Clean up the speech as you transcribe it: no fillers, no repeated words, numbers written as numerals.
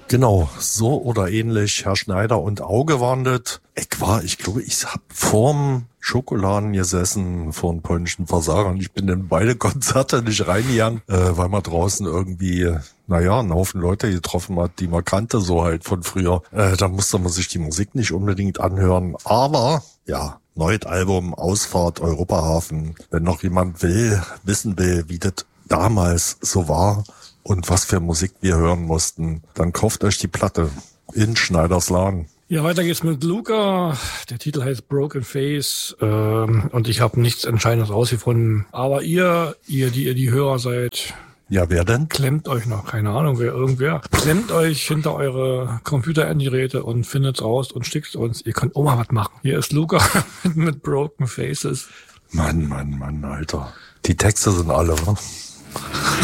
Genau, so oder ähnlich. Herr Schneider und Auge waren das. Ich glaube, ich hab vorm Schokoladen gesessen, vor den polnischen Versagern. Ich bin in beide Konzerte nicht reingegangen, weil man draußen irgendwie, einen Haufen Leute getroffen hat, die man kannte, so halt von früher. Da musste man sich die Musik nicht unbedingt anhören. Aber, ja, neues Album, Ausfahrt, Europahafen. Wenn noch jemand wissen will, wie das damals so war und was für Musik wir hören mussten, dann kauft euch die Platte in Schneiders Laden. Ja, weiter geht's mit Luca. Der Titel heißt Broken Face und ich habe nichts Entscheidendes rausgefunden. Aber ihr, die die Hörer seid, ja, wer denn? Klemmt euch noch, keine Ahnung, irgendwer. Klemmt euch hinter eure Computerendgeräte und findet's raus und schickt's uns. Ihr könnt auch mal was machen. Hier ist Luca mit Broken Faces. Mann, Alter. Die Texte sind alle, wa?